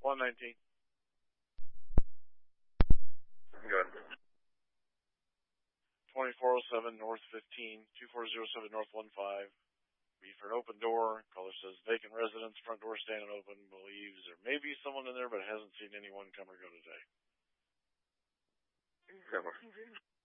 119. Good. 2407 North 15, 2407 North 15. Be for an open door. Caller says vacant residence, front door standing open. Believes there may be someone in there, but hasn't seen anyone come or go today.